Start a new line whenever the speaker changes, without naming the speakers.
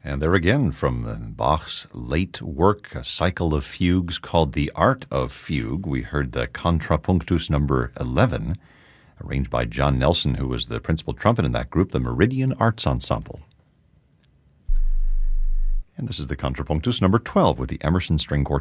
And there again from Bach's late work, a cycle of fugues called The Art of Fugue. We heard the Contrapunctus number 11, arranged by John Nelson, who was the principal trumpet in that group, the Meridian Arts Ensemble. And this is the Contrapunctus number 12 with the Emerson String Quartet.